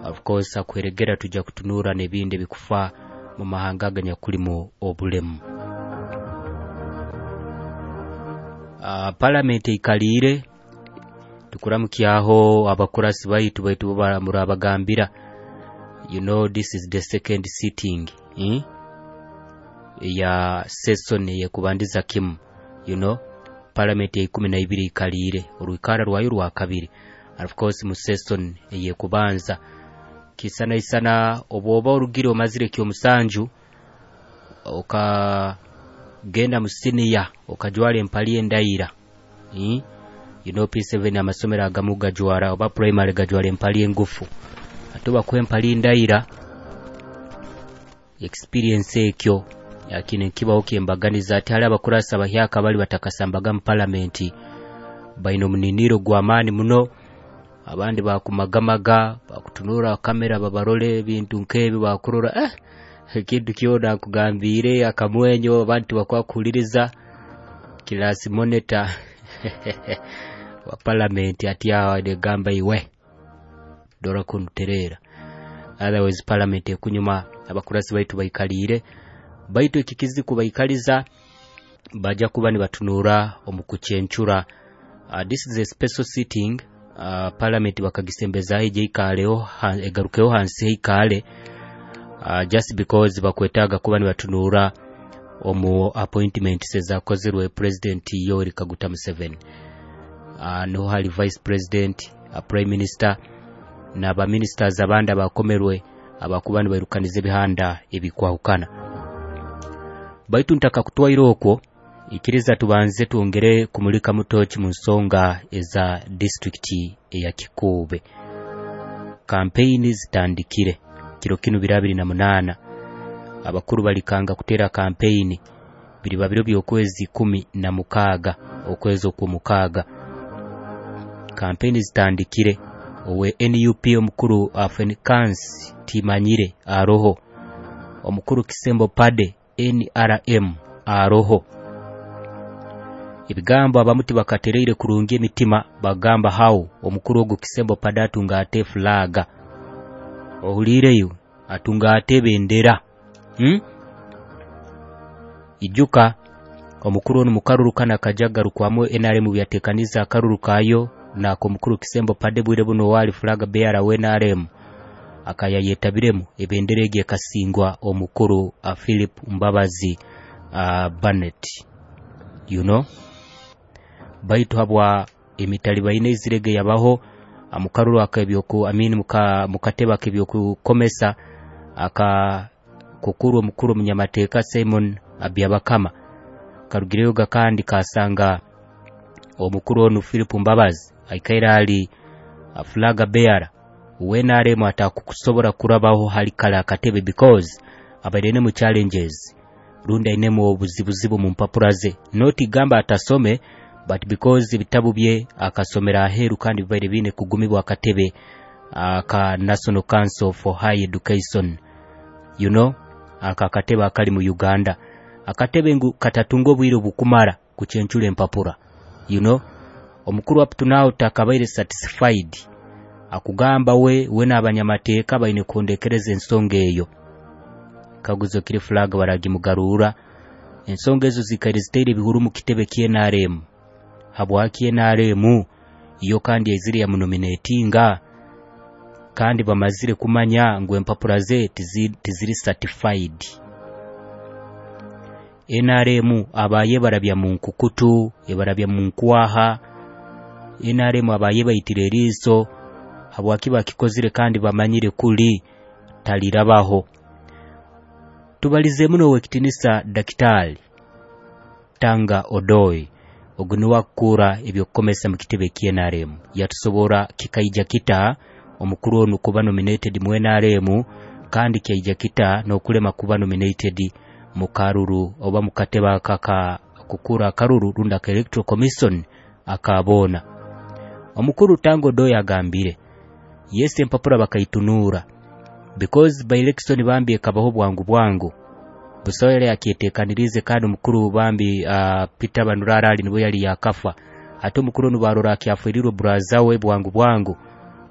of course akweregera tujja kutunura nebindi bikufa mu mahanga aganya kulimo obulemu. Parliament ikalire tukuramukyaho abakurasi baitu baramurabagambira. You know, this is the second sitting ya session ye kubandiza Kim. You know, Parliament ya 12 ikalire urwikara rwayo rwa kabiri. Of course mu session ye kubanza kisana isana oboba urugiro mazire kyo musanju genda musiniya okajwale empali endaira. You know, P7 amasomero agamuga jwara oba primary gajwale empali engufu atuba kwempali endaira experience ekyo yakine kiba okembaganiza ati ali abakurasa bahyaka bali batakasambaga mu parliament baino muniniro gwamani muno abandi bakumagamaga bakutunura kamera babarole bintu nkebi bakurura kintu kyoda kugambire akamwenyo abantu bakwakuliriza kilasi monitor wa parliament ati awa de gamba iwe dora kunterera. Otherwise parliament ekunyuma abakurasi baitu baikalire baitu ikikizi kubaikaliza baja kuba ni batunura omukuchenchura. This is a special sitting. Parliament bakagisembeza ije ikaleo egarukeo hansi ikale just because bakwetaga kuba ni batunura omu appointment seza kozerwe President Yoweri Kaguta Museveni. No hali Vice President, Prime Minister na ba ministers abanda bakomerwe abakubani bairukanize bihanda ebikwahukana. Baitu ntaka kutwaira okwo ikiriza tubanze tuongere kumulika mutochi mu nsonga eza district ya Kikobe. Campaign zitandikire kiro kinu 2008 abakuru balikanga kutera campaign biri babiro byokwezi 16 okwezi okumukaga. Campaign zitandikire owe NUP omukuru Afenikans Timanyire aroho omukuru Kisembo Pade NRM aroho. Ibigambo abamuti bakatereire kurunga emitima bagamba hao omukuru ogu Kisembo Pade atunga ate flaga ohulireyo atunga ate bendera. Ijuka omukuru onu mukaruru kana kajagaru kwamwe NRM byatekaniza akaruru kayo na komukuru Kisembo Pade bwire buno wali flaga beara we NRM akayayetabiremu ebenderege kasingwa omukuru Philip Mbabazi Barnett. You know, baitu habwa emitali baine zirege yabaho amukaruru akabyoku mukateba kebyoku komesa aka kukuru omukuru munyamateka Simon Abyabakama karugireyo gakandi kasanga omukuru onu Philip Mbabazi aikaira ali flaga beara wenare mwata kukusobora kurabaho hali kala akatebe because abadene mu challenges runda inemo obuzibuzibu mu mpapuraze noti gamba atasome but because bitabu bye akasomera aheru kandi baire bine kugumibwa akatebe aka National Council for High Education. You know, akakatebe akali mu Uganda akatebe ngu katatungo bwiro bukumara kuchenchule empapura. You know, omukuru up to now takabaire satisfied akugamba we n'abanyamateka baine kondekereza ensonga eyo kaguzo kiri flag baragi mugarura ensonga ezo zikarizitire bihuru mu kitebe KNRM habwa KNRM iyo kandi eziri ya nominatinga kandi bamazire kumanya ngo empapura ze tiziri certified. NRM abaye barabya mu nkukutu ebarabya mu nkwaha NRM abaye bayitire riso habwakiba kikozire kandi bamanyire kuli talirabaho. Tubalize muno wekitinisa Dakitali Tanga Odoi ogunuwa kura ebyo komesa mu kitebe KNRM yatusobora kikaija kita omukuru onu kuba nominated mu NRM kandi kyaija kita n'okulema kuba nominated mu karuru oba mu kateba kaka kukura karuru runda ka electoral commission akabona. Omukuru Tango Odoi agambire yes empapura bakaitunura because by election bambi kabaho bwangu busoyere akietekanirize kandi omukuru bambi Peter Banurara ali nibo yali yakafa ate omukuru nubarora akyafuiriro braza we bwangu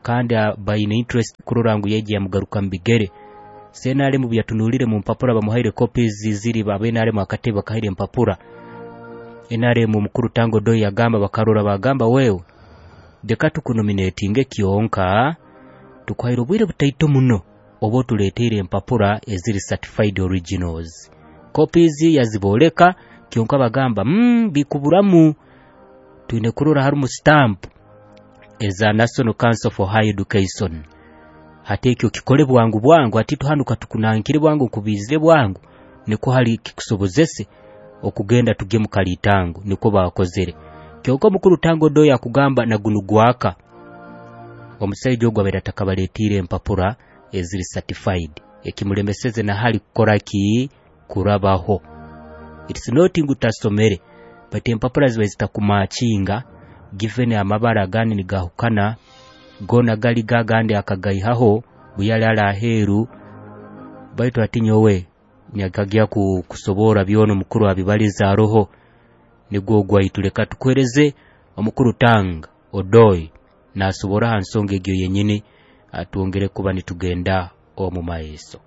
kandi bayina interest kururangu yegiye mugaruka mbigere senale mu byatunulire mu mpapura bamuhaire copies ziri babenale mu akatebe kahire mpapura enale mu mukuru Tango Doi yagamba bakarora bagamba wewe deka tukunominatinge kionka tukwairo bwire butaito muno obo tuletere mpapura eziri certified originals copies yaziboleka kionka bagamba bikuburamu tuine kurora harumu stamp eza National Council for Higher Education hatekyo kikole bwangu atitu hanuka tukunankire bwangu kubizire bwangu niko hali kikusobozese okugenda tugye mu kalitango niko bakozere kyoko mukuru Tango Doi akugamba na gunugwaka omusaijo gwabera takabaletire mpapura eziri certified ekimulembeseze na hali koraki kurabaho it's not ngutasomere but empapura ziwezita kumachinga given amabara gani nigahukana gona gali gagande akagayihaho buyalala heru baito atinyowe nyakagya kusobora byono mukuru abibaliza roho nigwo gwayituleka tukwereze omukuru Tango Doi nasobora hansonge egyo yenyine atuongere kuba nitugenda omu maeso.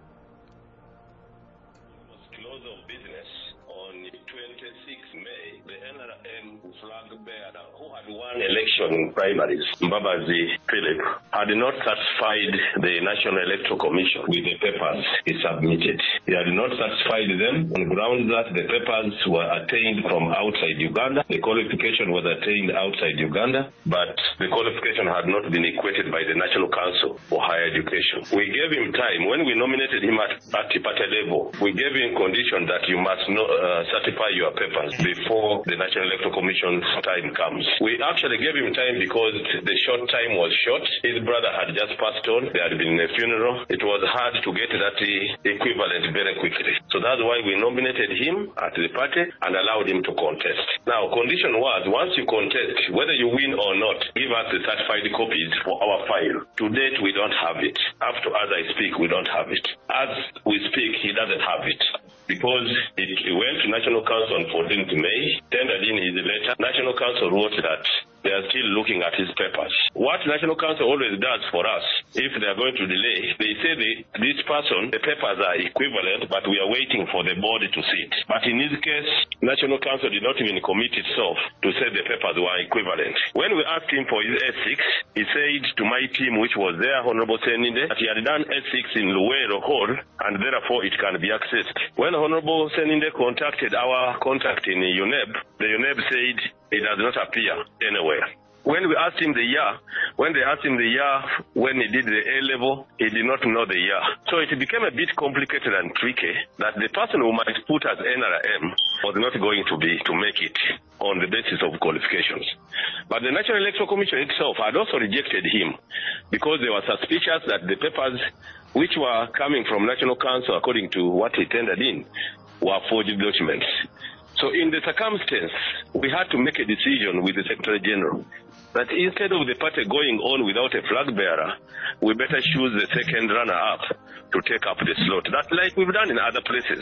Election in primaries, Mbabazi Philip had not satisfied the National Electoral Commission with the papers he submitted. He had not satisfied them on grounds that the papers were attained from outside Uganda. The qualification was attained outside Uganda, but the qualification had not been equated by the National Council for Higher Education. We gave him time. When we nominated him at party level, we gave him condition that you must certify your papers before the National Electoral Commission's time comes. We actually gave him time because the short time was short. His brother had just passed on. There had been a funeral. It was hard to get that equivalent very quickly. So that's why we nominated him at the party and allowed him to contest. Now, condition was, once you contest, whether you win or not, give us the certified copies for our file. To date, we don't have it. After as I speak, we don't have it. As we speak, he doesn't have it. Because he went to National Council on 14th May, tendered in his letter. National Council wrote that they are still looking at his papers. What National Council always does for us, if they are going to delay, they say this person, the papers are equivalent, but we are waiting for the board to see it. But in this case, National Council did not even commit itself to say the papers were equivalent. When we asked him for his S6, he said to my team, which was there, Honorable Seninde, that he had done S6 in Luwero Hall, and therefore it can be accessed. When Honorable Seninde contacted our contact in UNEB, the UNEB said it does not appear anywhere. When we asked him the year, when they asked him the year when he did the A level, he did not know the year. So it became a bit complicated and tricky that the person who might put as NRM was not going to make it on the basis of qualifications. But the National Electoral Commission itself had also rejected him because they were suspicious that the papers which were coming from National Council, according to what he tendered in, were forged documents. So in the circumstance, we had to make a decision with the Secretary General that instead of the party going on without a flag bearer, we better choose the second runner-up to take up the slot. That's like we've done in other places.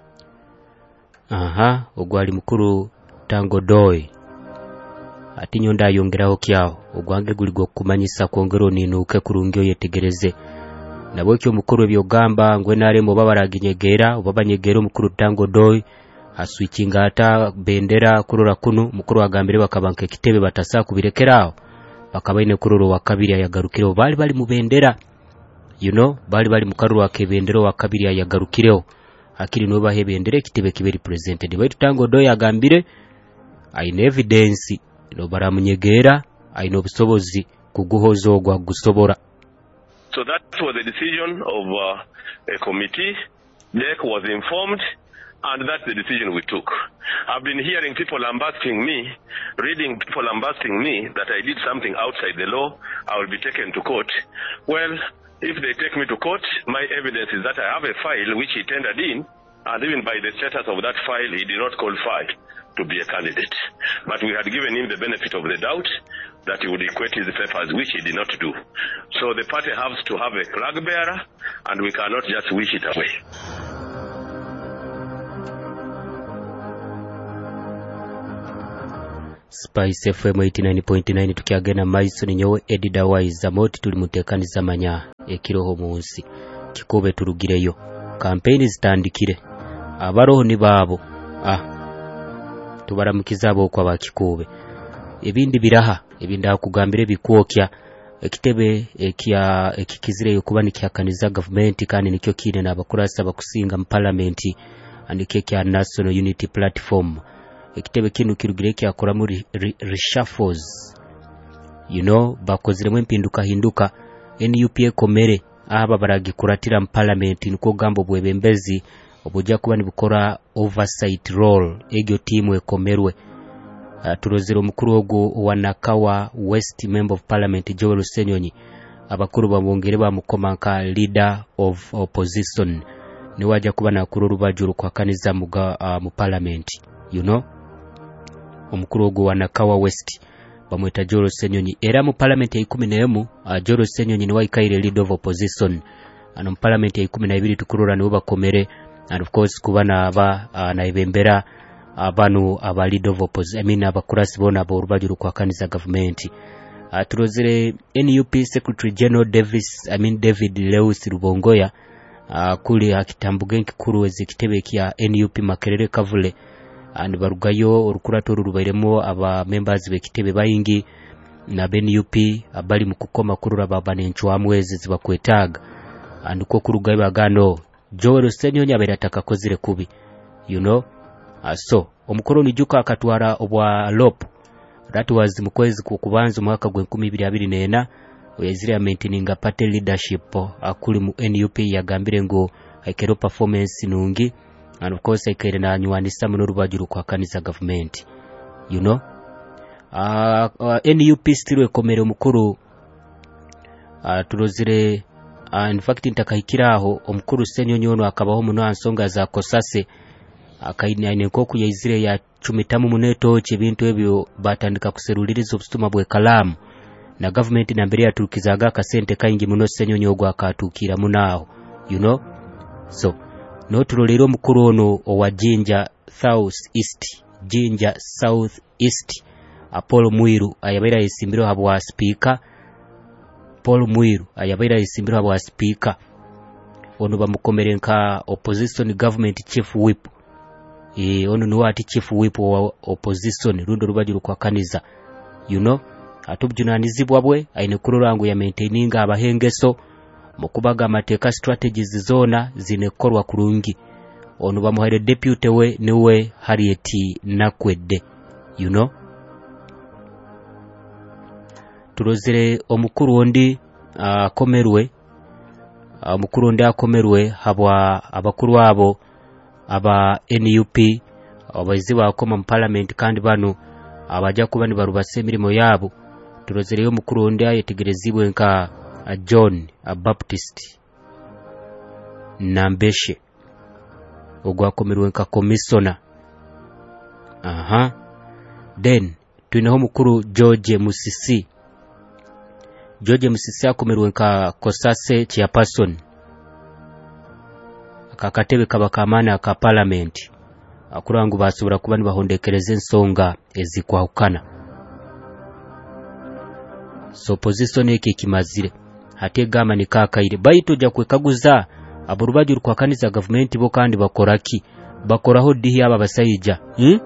Ogwali mukuru Tango Doi. Atinyo ndayongeraho kyao. Ogwange guligo kumanyisa kwongero ninuke kurungyo yetegereze. Nabwekyo mukuru byogamba ngwe nare mu babaraginyegera, obabanyegero mukuru Tango Doi. Aswichinga ata bendera kurora kunu mukuru agambire bakabanka kitebe batasa kubirekeraho bakabaine kuroro wakabiri ayagarukiro bali mu bendera bali mu karuru akebendero wakabiri ayagarukiro akiri no bahe bendera kitebe kibe represented baitu Tango Doi agambire aine evidence baramunyegera aine obusobozi kuguhozogwa gusobora. So that was the decision of a committee. NEC was informed. And that's the decision we took. I've been hearing people lambasting me, reading people lambasting me that I did something outside the law, I will be taken to court. Well, if they take me to court, my evidence is that I have a file which he tendered in, and even by the status of that file, he did not qualify to be a candidate. But we had given him the benefit of the doubt that he would equate his papers, which he did not do. So the party has to have a flag bearer, and we cannot just wish it away. Spice FM 89.9 tukiagena maiso ni nyowe Edida Wise amoti tuli mutekaniza manya ekiroho munsi kikobe turugireyo campaign zitandikire abaroho ni babo tubaramukiza abo kwa bakikobe ebindi biraha ebinda kugambire bikwokya ekitebe ekikizire yokuba nikyakaniza government kandi nikyo kine nabakurasa bakusinga mu parliament andike kya National Unity Platform ekitebe kinu kirugire kyakora muri reshuffles bakoziremo impinduka hinduka NUP ekomere aba baragikuratira mu parliament niko gambo bwebembezi obujja kuba nibukora oversight role egyo team ekomerwe turozero mukuru ogwo wa Nakawa West Member of Parliament Joel Senyonyi abakuru bamwongere bamukomanka leader of opposition ni wajja kuba nakuru rubajuru kwa kaniza mu parliament omukuru ogwo wa Nakawa West bamweta Joel Senyonyi era mu parliament ya 11 Joel Senyonyi ni waikaire leader of opposition mu parliament ya 12 tukurura ni bakomere and of course kubana aba naibembera abanu aba leader of opposition abakurasi bona abo rubajuru kwa kaniza government turozere NUP Secretary General David Lewis Rubongoya kuli akitambuge nkikuru ezekitebe kya NUP Makerere Kavule and barugayo orukurato rubairemo aba members bekitebe bayingi na NUP abali mukukoma kurura babane nchwamwezi zibakwetaga and ko kurugayo bagano Joel Senyonyi aberataka kozire kubi so omukoro nijuka akatwara obwa lop that was mukwezi kukubanza mwaka gwe 2024 oyezire maintaining party leadership akuli mu NUP yagambire ngo aikero performance nungi and of course aikere na nywanisa muno rubajuru kwa kaniza government NUP still ekomere omukuru turozire in fact ntakahikiraho omukuru Senyonyi ono akabaho muno ansonga za kosase akaine koku yaizire ya 15 muneto chebintu ebyo batandika kuseruliriza obustuma bwe kalamu na government nambere yatukizaga kasente kaingi muno Senyonyi ogwa akatukira munaho so no turolero mukuru ono owa Jinja South East Apollo Mwiru ayabaira isimbiro habwa speaker Paul Mwiru ayabaira isimbiro habwa speaker ono bamukomere nka opposition government chief whip ono nuwati chief whip wa opposition rundo rubajuru kwa kaniza atubjunanizibwa bwe aine kurorangu ya maintaininga abahengeso mukubaga mateka strategies zona zinekorwa kurungi ono bamuhaire deputy we niwe Harriet Nakwedde turozere omukuru ondi akomerwe omukuru ondi akomerwe habwa abakuru abo aba NUP abaziba akoma mu parliament kandi bano abaja kuba ni barubase emirimo yabo turozere omukuru ondi ayetegerezibwe nka John Baptist Nambeshe ogwakomerwe nka commissioner then tuneho mukuru George Musisi akomerwe nka Kosase chairperson akakatebe kabakamana ka parliament akurangu basubira kuba ni bahondekereze ensonga ezikwahukana so position eke kimazire hate gama ni kakaire baito ja kwekaguza aburubajuru kwa kaniza government bo kandi bakoraho dihi aba basayija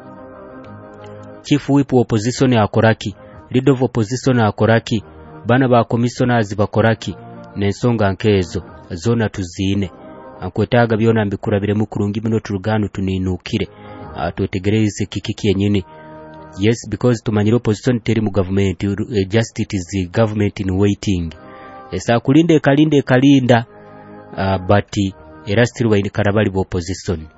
chief whip opposition akoraki leader of opposition akoraki bana ba commissioners bakoraki nensonga nkezo zona tuzine ankwetaga byona mbikurabire mukurungi bino turugano tuninukire twetegereze kikiki yenyine yes because tumanyira opposition teri mu government just it is the government in waiting esa kulinde kalinda but era still waini karabali bo opposition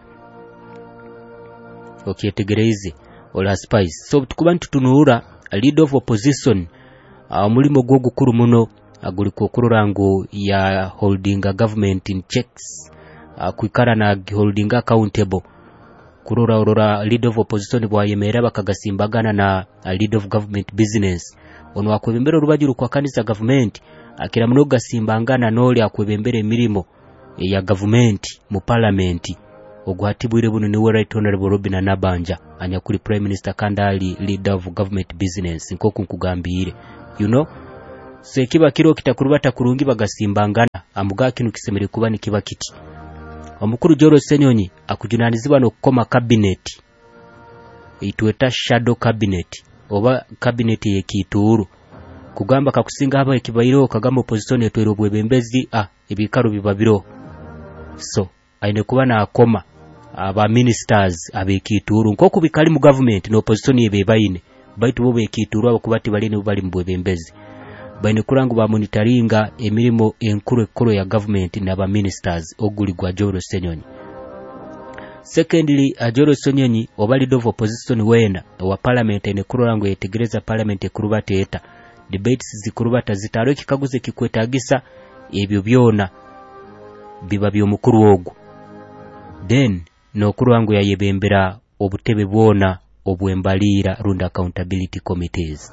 tegereze ola spice so tukubantu tunura leader of opposition mulimo gwo gukuru muno aguli kukururango ya holding a government in checks kwikara na holding accountable kurora leader of opposition bwayemera bakagasimbagana na leader of government business ono akwebembera rubajuru kwa kanisa government akira muno gasimbangana noli akwebembere mirimo ya government mu parliament ogwatibwire buno ni Right Honorable Robin Nabanja anyakuli Prime Minister kandali leader of government business nkoku nkugambire sekiba kiro kitakurubata kurungi bagasimbangana amuga kinu kisemere kuba nikiba kiti omukuru Joro Senyonyi akujunanizibwa no koma cabinet itweta shadow cabinet oba cabinet yekituru kugamba kakusinga aba ekibairo kagamba opposition etwero bwebembezi ebikaru bibabiro so aine kuba na akoma aba ministers abekituru nkoku bikali mu government no opposition yebebaine baitu bo bekituru abakubati balene bali mu bwebembezi baine kurangu ba monitoringa emirimo enkuru ya government n'aba ministers oguligwa Joro Senyonyi. Secondly, Joro Senyonyi oba leader of opposition wena wa parliament ene kurangu yetegereza parliament ekurubata eta debates zikurubata zitaro kikaguze kikwetagisa ebyo byona biba byomukuru ogwo then no kurangu yayebembera obutebe bwona obwembalira runda accountability committees.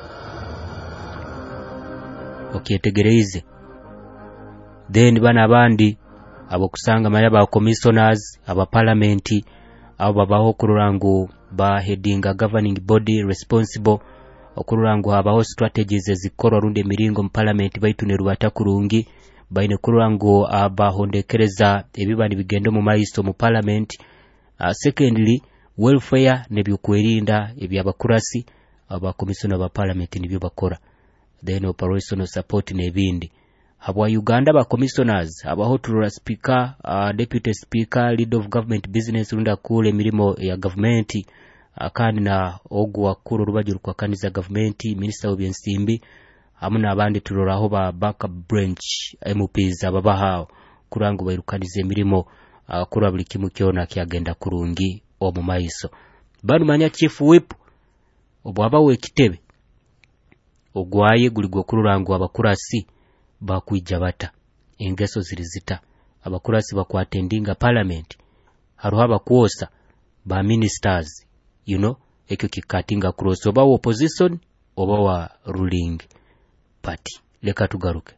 Okyetegereze then bana abandi abokusanga mayaba commissioners aba parliament abo babaho kururangu ba heading governing body responsible okururangu abaho strategies ezikoro runde miringo mu parliament baitune rubata kurungi baine kururangu abahondekereza ebibani bigendo mu maisto mu parliament. Secondly, welfare nebyukwerinda ebyabakurasi aba commissioner ba parliament nibyo bakora then operational support nebindi habwa Uganda ba commissioners abahotura speaker deputy speaker leader of government business runda kule mirimo ya government akandi na ogwa kuru rubajuru kwa kaniza government minister obyensimbi hamuna abandi turoraho ba backup branch MPs ababahao kurangu bairukanize mirimo kura buli kimu kyona kyagenda kurungi omu maiso banu manya chief whip obwaba wekitebe ogwaye guligwa kururangu abakurasi bakwijja bata engeso zirizita abakurasi bakwatendinga parliament haruha bakwosa ba ministers ekyo kikatinga cross oba opposition oba wa ruling party. Leka tugaruke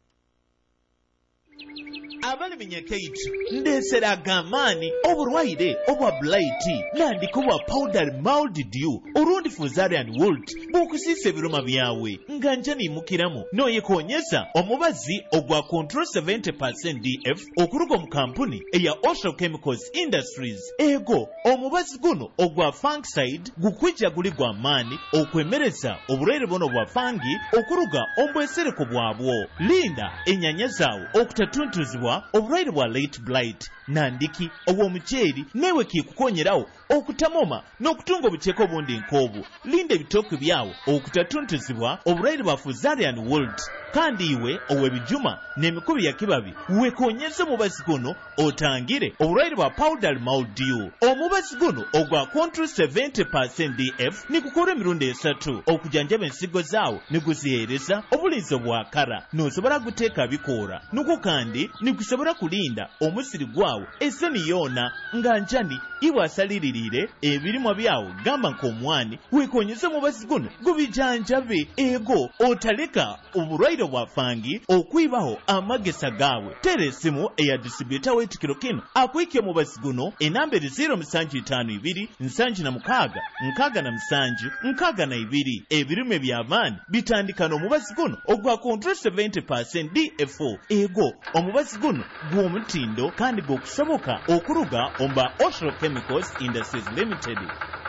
abali minyakeitu ndesera gamani oburwaire obwa blight nandiko bwa powder mildew urundi fuzarian wilt bukusise biruma byawe nganjani mukiramu noye konyesa omubazi ogwa control 70% DF okuruga mu kampuni eya Ocean Chemicals Industries ego omubazi guno ogwa fungicide gukwijja guligwa mani okwemereza oburwaire bono bwa fangi okuruga ombwesereko bwabwo linda enyanya zawo okutatuntuzibwa obulwaire bwa late blight nandiki obw'omuceeri newe kikukonyerawo okutamoma n'okutunga obuceeko obundi nk'obwo linda ebitooke byawo okutatuntuzibwa obulwaire bwa fusarian wilt kandi iwe ow'ebijuma n'emikubi ya kibabi wekonyeza omubazi guno otangire obulwaire bwa powder mildew omubazi guno ogwa control 70% DF nikukora emirundi 3 okujanjaba ensigo zaawo niguzihereza obulinzi obwakara n'osobola guteeka bikoora nuko kandi nikusobola kulinda omusiri gwawo eseni yona nga njani iwe asalirire ebirimwa byawo gamba nk'omwani wekonyeza omubazi guno gubijanjabe ego otaleka obulwaire bwa fangi okwibaho amagesa gawe teresimu eya distributor wetikiro kino akwike omubazi guno enamberi 075 2 6 ebirime by'amaani bitandika n'omubazi guno ogwa control 70% DFO ego omubazi guno gw'omutindo kandi gw'okusoboka okuruga omba Ocean Chemicals Industries Limited.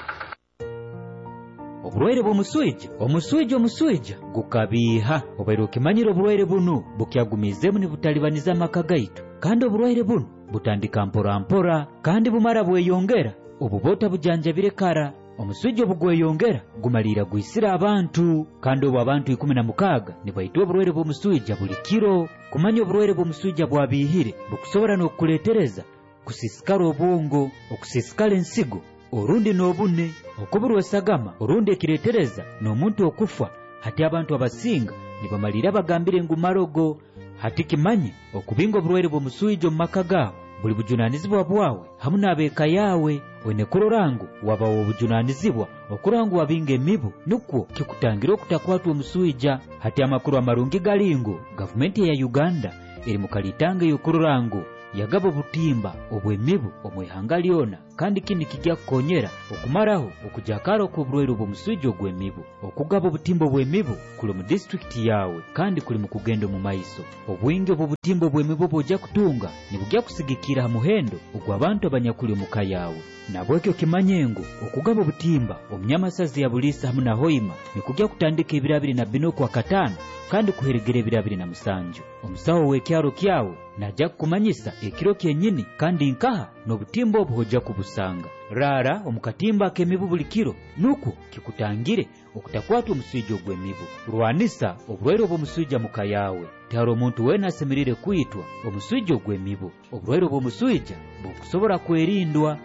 Obulwaire bw'omuswija gukabiha obaire okimanyira obulwaire buno bukyagumizemu ne butalibaniza amaka gaitu kandi obulwaire buno butandika mpora kandi bumara bweyongera obubota bujanjabire kara omuswija obugweyongera gumalira gwisira abantu kandi obwo abantu 16 ne baitwa obulwaire bw'omuswija buli kiro. Kumanya obulwaire bw'omuswija bwabihire bukusobora n'okuletereza kusisikala obwongo okusisikala ensigo orundi n'obune okubulwa sagama orundi ekiretereza n'omuntu okufa hati abantu abasinga nibamalira bagambire ngumarogo hati kimanye okubinga obulwaire bw'omuswija mu maka gawe buli bujunanizibwa bwawe hamu n'abeeka yawe wene kurorangu wabawo obujunanizibwa okurangu wabinga emibu nukwo kikutangira okutakwatwa omuswija hati amakuru amarungi galingo gavumenti ya Uganda eri mu kalitanga y'okurorangu yagaba obutimba obw'emibu omwihanga lyona kandi kini kijja kukonyera okumaraho okujakaro kw'obulwaire bw'omusujja ogw'emibu. Okugaba obutimba obw'emibu kuli mu disitulikiti yawe kandi kuli mu kugenda mu maiso. Obwingi obw'obutimba obw'emibu bw'ojja kutunga nibujja kusigikira ha muhendo ogw'abantu abanyakuli omuka yawe. Nabwekyo kimanye ngu okugaba obutimba omunyamasazi ya Buliisa hamu na Hoima nikujja kutandika ebiro 24 kwa Kataano kandi kuheregera ebiro 27. Omusawo w'ekyalo kyawe najja kukumanyisa ekiro kyennyini kandi nkaha n'obutimba obwo ojja kubusanga. Rara omukatimba ak'emibu buli kiro nuku kikutangire okutakwata omusujja ogw'emibu. Lwanisa obulwaire bw'omusujja muka yawe. Tihari omuntu weena asemerire kuyitwa omusujja ogw'emibu. Obulwaire bw'omusujja bukusobola kwerindwa.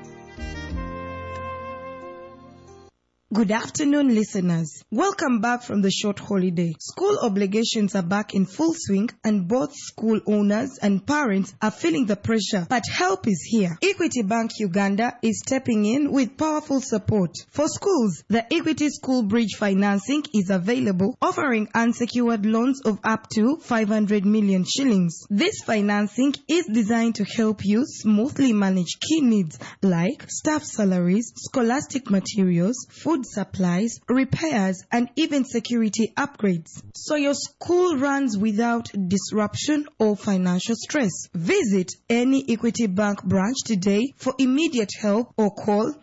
Good afternoon, listeners. Welcome back from the short holiday. School obligations are back in full swing and both school owners and parents are feeling the pressure, but help is here. Equity Bank Uganda is stepping in with powerful support. For schools, the Equity School Bridge financing is available, offering unsecured loans of up to 500 million shillings. This financing is designed to help you smoothly manage key needs like staff salaries, scholastic materials, food supplies, repairs, and even security upgrades, so your school runs without disruption or financial stress. Visit any Equity Bank branch today for immediate help or call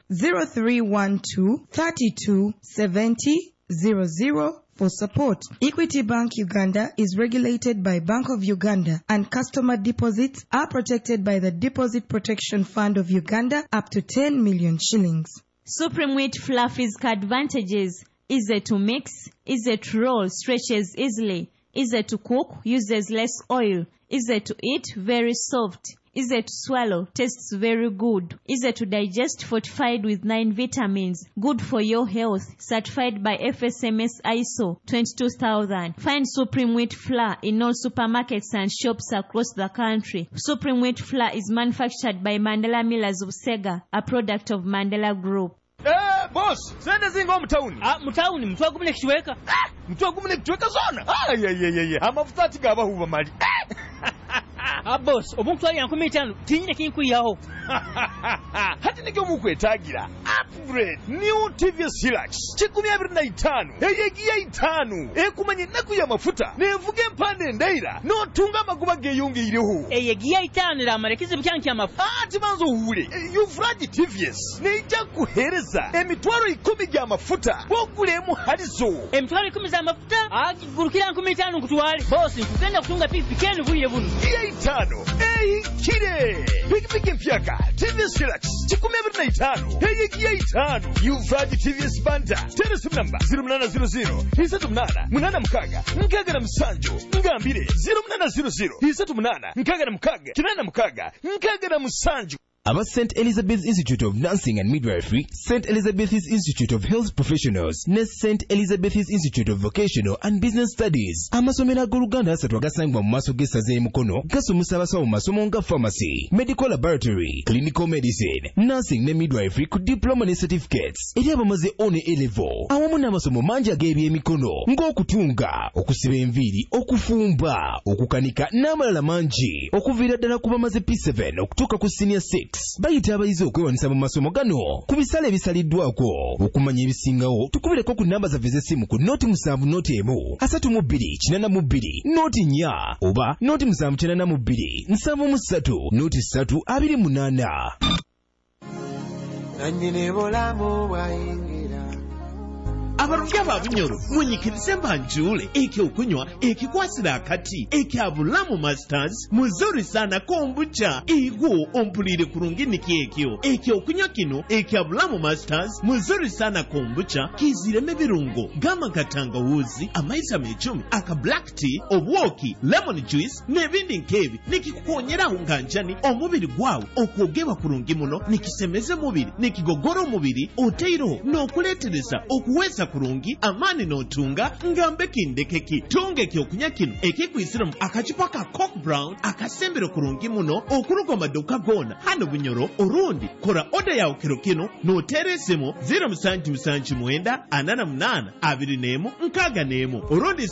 0312 32 70 00 for support. Equity Bank Uganda is regulated by Bank of Uganda, and customer deposits are protected by the Deposit Protection Fund of Uganda up to 10 million shillings. Supreme Wheat Flour physical advantages: easy to mix, easy to roll, stretches easily, easy to cook, uses less oil, easy to eat, very soft, easy to swallow, tastes very good, easy to digest, fortified with 9 vitamins, good for your health, certified by FSMS ISO 22000. Find Supreme Wheat Flour in all supermarkets and shops across the country. Supreme Wheat Flour is manufactured by Mandela Millers of Sega, a product of Mandela Group. Boss, sende zingo mtauni. Mtauni, mtu agumune kichweka. Mtu agumune kichweka zona. Amafuta tigaba huba mali. Boss, omuntu ali 15 tinyine kinkuyaho. Hati nikyo mukwetagira. Upgrade new TVS Hilux 2025 eyegiya 5 ekumanye naku ya mafuta nevuge mpande ndaira no tunga maguba geyongeyireho eyegiya 5 la marekize byanki ya mafuta timanzo hure yufraji TVS neija kuhereza emitwaro 10 ya mafuta bogulemu halizo emitwaro 10 za mafuta agurukira 15 kutwale boss nkugenda kutunga pikipiki vuye buno eyegiya 5 kire pikipiki mpyaka TVS Hilux 2025 eyegiya 5 yufraji TVS Banda telephone number 0800 38 munana nkaga na musanjo ngambire 0800 38 nkaga na nkaga na musanjo. Aba St. Elizabeth's Institute of Nursing and Midwifery, St. Elizabeth's Institute of Health Professionals, ne St. Elizabeth's Institute of Vocational and Business Studies. Amasomero ag'Oluganda asatu agasangibwa mu maaso g'essaza e Mukono gasomesa abasawo mu masomo nga pharmacy, medical laboratory, clinical medicine, nursing ne midwifery ku diploma ne certificates eri abamaze one A-level. Awamu n'amasomo mangi ag'ebyemikono ng'okutunga, okusiba enviiri, okufumba, okukanika n'amalala mangi okuviira ddala ku bamaze P7 okutuuka ku senior 6. Bayita abayizi okwewanisa mu masomo gano ku bisale ebisaliddwako. Okumanya ebisingawo tukubireko ku namba zaffe z'essimu ku noti 7 noti 1 32 82 noti 4 oba noti 792 73 noti 3 28. Nanyine bolamu bwayingira abarufya ba Bunyoro munyikirize mbanjule ekyokunywa ekikwasira akati ekyabulamu masters muzuri sana kombucha igwo ompulire kurungi nikiyekyo ekyokunywa kino ekyabulamu masters muzuri sana kombucha kizireme birungo gama katangawuzi amaisa mechumi aka black tea obwoki lemon juice nebindi nkebi nikikukonyeraho nganjani omubiri gwawe okwogewa kurungi muno nikisemeze mubiri nikigogora omubiri oteiro nokuletereza okuweza kurungi amaani n'otunga ngambekindekeki tunga ekyokunywa kino ekikwisiramu akacupa ka Coke Brown akasembero kurungi muno okuluga amaduuka goona hano Bunyoro orundi kora oda yawe kino n'oteera esimu 07748821 orundi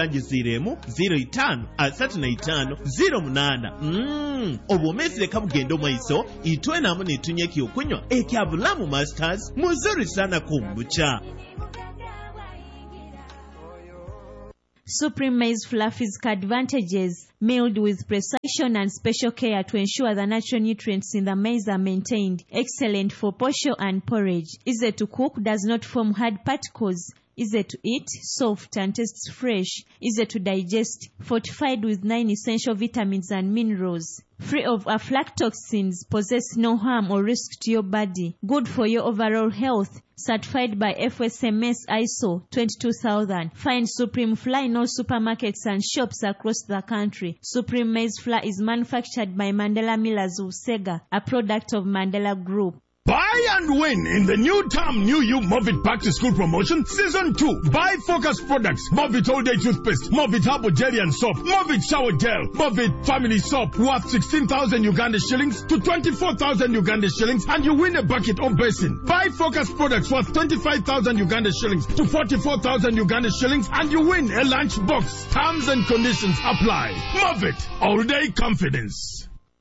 07053508 obwomezi leka bugenda omaiso itwe namu netunya ekyokunywa ekya Bulamu Masters muzuri sana kumbucha. Supreme Maize Flour Physical Advantages, milled with precision and special care to ensure the natural nutrients in the maize are maintained. Excellent for posho and porridge. Easy to cook, does not form hard particles. Easy to eat, soft and tastes fresh. Easy to digest, fortified with 9 essential vitamins and minerals. Free of aflatoxins, possess no harm or risk to your body. Good for your overall health. Certified by FSMS ISO 22000. Find Supreme Flour in all supermarkets and shops across the country. Supreme Maize Flour is manufactured by Mandela Millers of Sega, a product of Mandela Group. Buy and win in the new term New You Movit Back to School promotion season 2. Buy Focus products, Movit All Day Toothpaste, Movit Herbal Jelly and Soap, Movit Shower Gel, Movit Family Soap worth 16,000 Uganda shillings to 24,000 Uganda shillings and you win a bucket or basin. Buy Focus products worth 25,000 Uganda shillings to 44,000 Uganda shillings and you win a lunch box. Terms and conditions apply. Movit All Day Confidence.